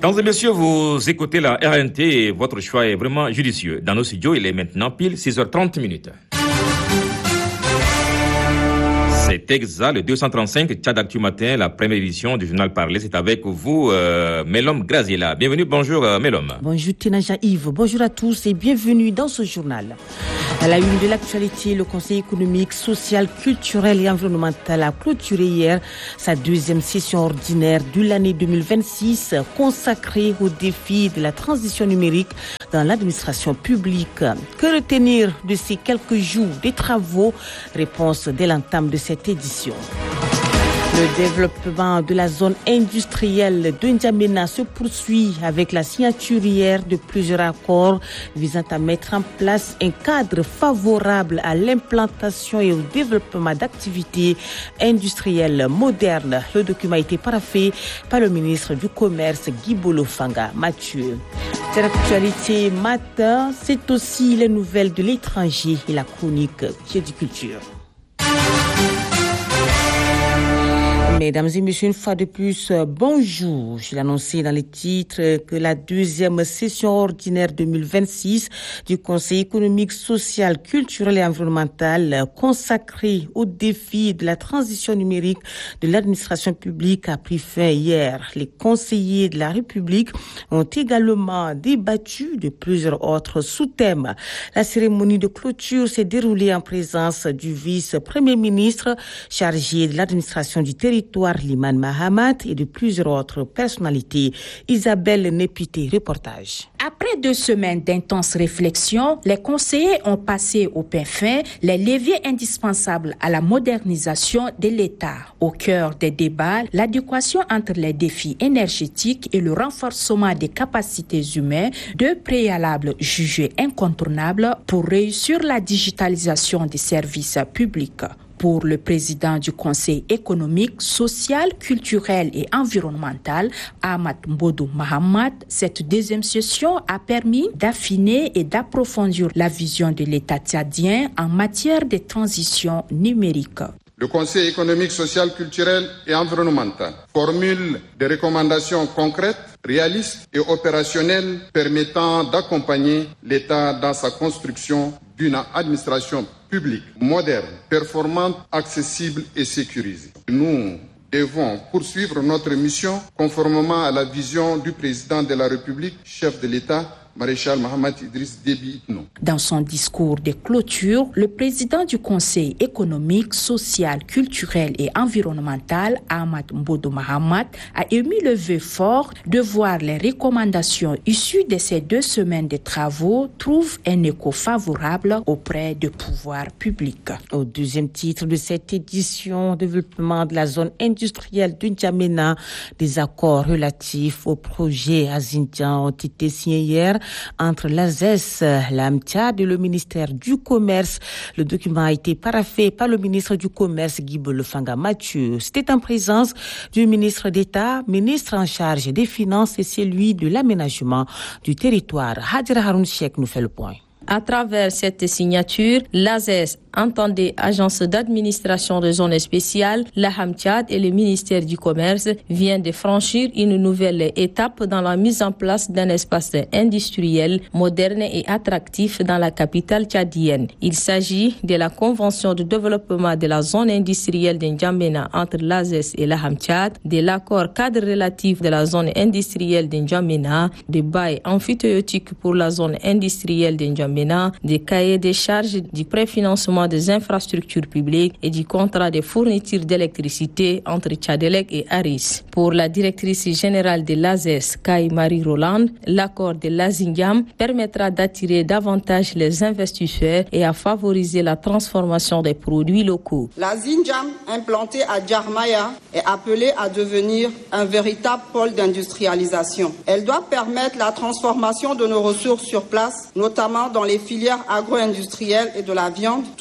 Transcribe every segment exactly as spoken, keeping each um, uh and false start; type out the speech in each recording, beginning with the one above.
Mesdames et messieurs, vous écoutez la R N T et votre choix est vraiment judicieux. Dans nos studios, il est maintenant pile six heures trente minutes. C'est exact, le deux cent trente-cinq Tchad Actu Matin, la première édition du journal Parler. C'est avec vous, euh, Melom Graziella. Bienvenue, bonjour euh, Melom. Bonjour Tinaja Yves, bonjour à tous et bienvenue dans ce journal. À la une de l'actualité, le Conseil économique, social, culturel et environnemental a clôturé hier sa deuxième session ordinaire de l'année deux mille vingt-six consacrée au défi de la transition numérique dans l'administration publique. Que retenir de ces quelques jours des travaux? Réponse dès l'entame de cette édition. Le développement de la zone industrielle de N'Djamena se poursuit avec la signature hier de plusieurs accords visant à mettre en place un cadre favorable à l'implantation et au développement d'activités industrielles modernes. Le document a été paraphé par le ministre du Commerce Guy Bolofanga Mathieu. Cette actualité matin, c'est aussi les nouvelles de l'étranger et la chronique Culture. Mesdames et messieurs, une fois de plus, bonjour. Je l'ai annoncé dans les titres que la deuxième session ordinaire deux mille vingt-six du Conseil économique, social, culturel et environnemental consacrée au défi de la transition numérique de l'administration publique a pris fin hier. Les conseillers de la République ont également débattu de plusieurs autres sous-thèmes. La cérémonie de clôture s'est déroulée en présence du vice-premier ministre chargé de l'administration du territoire, Liman Mahamat, et de plusieurs autres personnalités. Isabelle Népité, reportage. Après deux semaines d'intenses réflexions, les conseillers ont passé au pain fin les leviers indispensables à la modernisation de l'État. Au cœur des débats, l'adéquation entre les défis énergétiques et le renforcement des capacités humaines, deux préalables jugés incontournables pour réussir la digitalisation des services publics. Pour le président du Conseil économique, social, culturel et environnemental, Ahmad Mbodou Mahamat, cette deuxième session a permis d'affiner et d'approfondir la vision de l'État tchadien en matière de transition numérique. Le Conseil économique, social, culturel et environnemental formule des recommandations concrètes, réalistes et opérationnelles permettant d'accompagner l'État dans sa construction d'une administration publique, moderne, performante, accessible et sécurisée. Nous devons poursuivre notre mission conformément à la vision du président de la République, chef de l'État, Maréchal Mohamed Idriss Déby Itno. Dans son discours de clôture, le président du Conseil économique, social, culturel et environnemental, Ahmad Mbodou Mahamat, a émis le vœu fort de voir les recommandations issues de ces deux semaines de travaux trouvent un écho favorable auprès du pouvoir public. Au deuxième titre de cette édition, développement de la zone industrielle de N'Djamena, des accords relatifs au projet Azindian ont été signés hier entre l'A Z E S, l'AMTIAD et le ministère du Commerce. Le document a été paraphé par le ministre du Commerce Guy Bolofanga Mathieu. C'était en présence du ministre d'État, ministre en charge des Finances et celui de l'aménagement du territoire. Hadjira Haroun Cheikh nous fait le point. À travers cette signature, l'A Z E S, entendez Agence d'administration de zones spéciales, la AMTIAD et le ministère du Commerce vient de franchir une nouvelle étape dans la mise en place d'un espace industriel moderne et attractif dans la capitale tchadienne. Il s'agit de la convention de développement de la zone industrielle de N'Djamena entre l'A Z E S et la AMTIAD, de l'accord cadre relatif de la zone industrielle de N'Djamena, des bails amphithéotiques pour la zone industrielle de N'Djamena, des cahiers des charges du préfinancement des infrastructures publiques et du contrat de fourniture d'électricité entre Tchadelec et Aris. Pour la directrice générale de l'A Z E S, Kai Marie Roland, l'accord de l'Azindiam permettra d'attirer davantage les investisseurs et à favoriser la transformation des produits locaux. L'Azindiam, implanté à Djarmaya, est appelée à devenir un véritable pôle d'industrialisation. Elle doit permettre la transformation de nos ressources sur place, notamment dans les filières agro-industrielles et de la viande, tout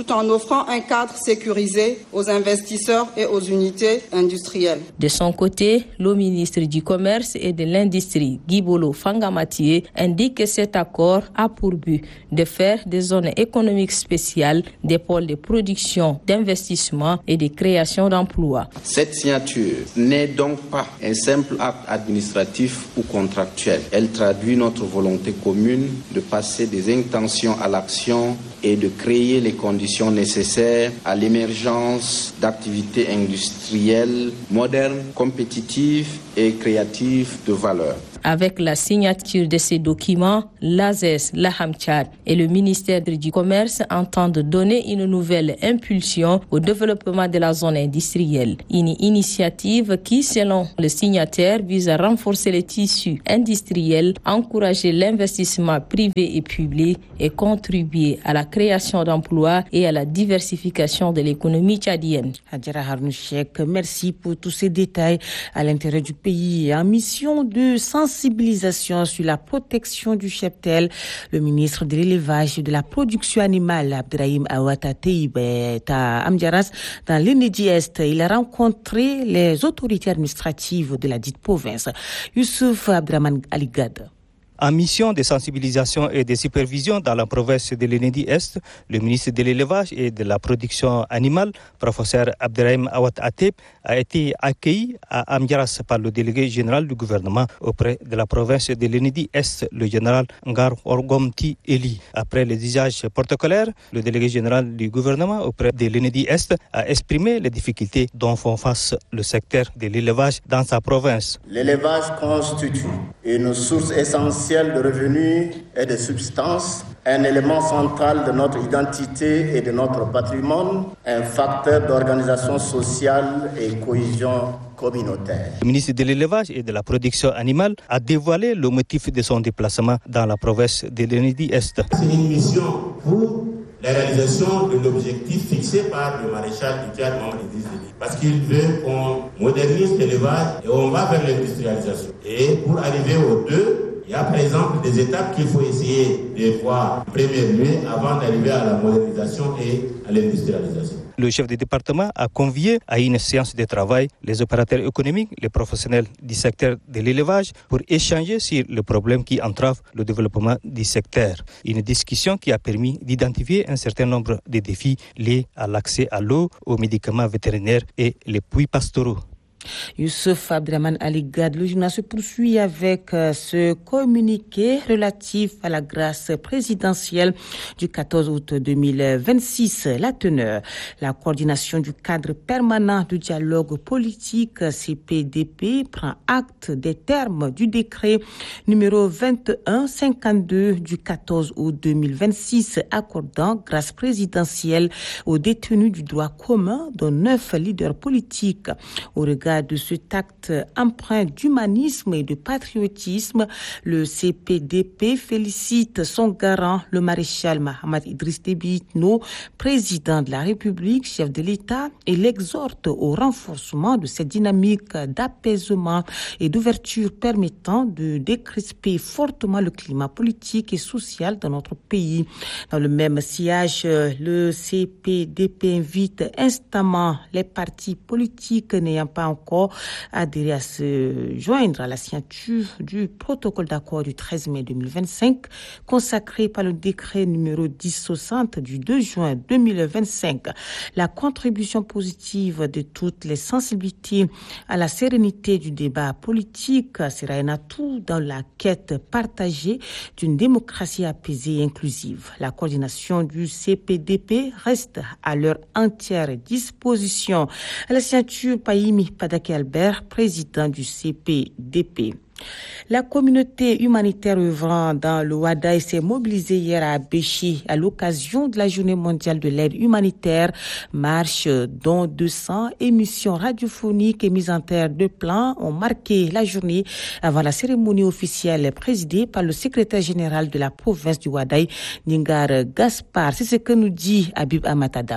tout en offrant un cadre sécurisé aux investisseurs et aux unités industrielles. De son côté, le ministre du Commerce et de l'Industrie, Guibolo Fangamatié, indique que cet accord a pour but de faire des zones économiques spéciales des pôles de production, d'investissement et de création d'emplois. Cette signature n'est donc pas un simple acte administratif ou contractuel. Elle traduit notre volonté commune de passer des intentions à l'action et de créer les conditions nécessaires à l'émergence d'activités industrielles modernes, compétitives et créatives de valeur. Avec la signature de ces documents, l'A Z E S, la Hamtchad et le ministère du Commerce entendent donner une nouvelle impulsion au développement de la zone industrielle. Une initiative qui, selon le signataire, vise à renforcer les tissus industriels, encourager l'investissement privé et public et contribuer à la création d'emplois et à la diversification de l'économie tchadienne. Hadjara Harnouchek, merci pour tous ces détails. À l'intérieur du pays, en mission de sensibilisation sur la protection du cheptel, le ministre de l'élevage et de la production animale, Abdrahim Awata Teib, est à Amdiaras, dans l'Enedi Est. Il a rencontré les autorités administratives de la dite province. Youssouf Abdraman Aligad. En mission de sensibilisation et de supervision dans la province de l'Enedi Est, le ministre de l'élevage et de la production animale, professeur Abdrahim Awat Ateb, a été accueilli à Amdiaras par le délégué général du gouvernement auprès de la province de l'Enedi Est, le général Ngar Orgomti Eli. Après les usages protocolaires, le délégué général du gouvernement auprès de l'Enedi Est a exprimé les difficultés dont font face le secteur de l'élevage dans sa province. L'élevage constitue une source essentielle de revenus et de substances, un élément central de notre identité et de notre patrimoine, un facteur d'organisation sociale et cohésion communautaire. Le ministre de l'élevage et de la production animale a dévoilé le motif de son déplacement dans la province de l'Enedi Est. C'est une mission pour la réalisation de l'objectif fixé par le maréchal du Tchad, Mohamed Idriss Déby, parce qu'il veut qu'on modernise l'élevage et on va vers l'industrialisation. Et pour arriver aux deux, il y a par exemple des étapes qu'il faut essayer de voir en premier lieu avant d'arriver à la modernisation et à l'industrialisation. Le chef du département a convié à une séance de travail les opérateurs économiques, les professionnels du secteur de l'élevage pour échanger sur le problème qui entrave le développement du secteur. Une discussion qui a permis d'identifier un certain nombre de défis liés à l'accès à l'eau, aux médicaments vétérinaires et les puits pastoraux. Youssouf Abdraman Aligad, le journal se poursuit avec euh, ce communiqué relatif à la grâce présidentielle du quatorze août deux mille vingt-six. La teneur, la coordination du cadre permanent du dialogue politique C P D P prend acte des termes du décret numéro vingt et un cinquante-deux du quatorze août deux mille vingt-six accordant grâce présidentielle aux détenus du droit commun, dont neuf leaders politiques. Au regard de cet acte empreint d'humanisme et de patriotisme, le C P D P félicite son garant, le maréchal Mohamed Idriss Déby Itno, président de la République, chef de l'État, et l'exhorte au renforcement de cette dynamique d'apaisement et d'ouverture permettant de décrisper fortement le climat politique et social dans notre pays. Dans le même sillage, le C P D P invite instamment les partis politiques n'ayant pas encore adhéré à se joindre à la signature du protocole d'accord du treize mai deux mille vingt-cinq consacré par le décret numéro dix soixante du deux juin deux mille vingt-cinq. La contribution positive de toutes les sensibilités à la sérénité du débat politique sera un atout dans la quête partagée d'une démocratie apaisée et inclusive. La coordination du C P D P reste à leur entière disposition. À la signature, Païmi Padaki Albert, président du C P D P. La communauté humanitaire œuvrant dans le Wadaï s'est mobilisée hier à Béchi à l'occasion de la Journée mondiale de l'aide humanitaire. Marche, dont deux cents émissions radiophoniques et mises en terre de plans ont marqué la journée avant la cérémonie officielle présidée par le secrétaire général de la province du Wadaï, Ningar Gaspar. C'est ce que nous dit Habib Amatadam.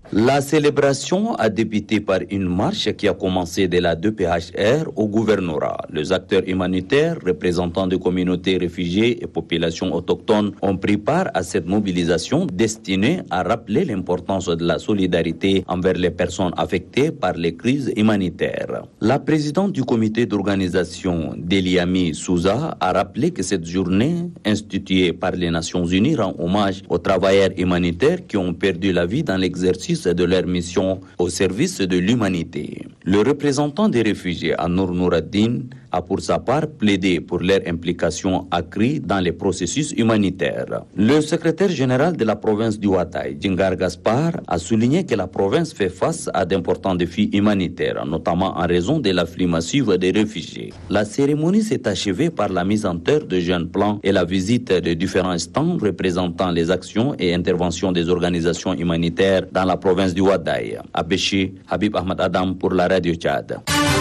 La célébration a débuté par une marche qui a commencé de la D P H R au gouvernorat. Les acteurs humanitaires, représentants de communautés réfugiées et populations autochtones ont pris part à cette mobilisation destinée à rappeler l'importance de la solidarité envers les personnes affectées par les crises humanitaires. La présidente du comité d'organisation, Deliami Souza, a rappelé que cette journée, instituée par les Nations Unies, rend hommage aux travailleurs humanitaires qui ont perdu la vie dans l'exercice de leur mission au service de l'humanité. Le représentant des réfugiés, Anour Nouraddine, a pour sa part plaidé pour leur implication accrue dans les processus humanitaires. Le secrétaire général de la province du Ouattaï, Djingar Gaspar, a souligné que la province fait face à d'importants défis humanitaires, notamment en raison de l'afflux massif des réfugiés. La cérémonie s'est achevée par la mise en terre de jeunes plans et la visite de différents stands représentant les actions et interventions des organisations humanitaires dans la province du Ouattaï. À Béchi, Habib Ahmad Adam pour la Radio Tchad.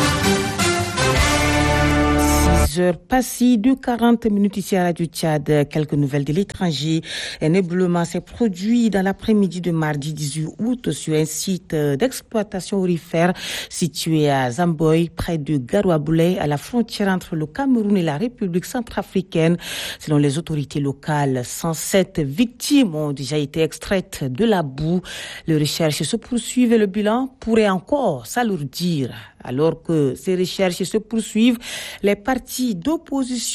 heures passées de quarante minutes ici à Radio Tchad. Quelques nouvelles de l'étranger. Un éboulement s'est produit dans l'après-midi de mardi dix-huit août sur un site d'exploitation aurifère situé à Zamboy, près de Garouaboulé, à la frontière entre le Cameroun et la République centrafricaine. Selon les autorités locales, cent sept victimes ont déjà été extraites de la boue. Les recherches se poursuivent et le bilan pourrait encore s'alourdir. Alors que ces recherches se poursuivent, les partis d'opposition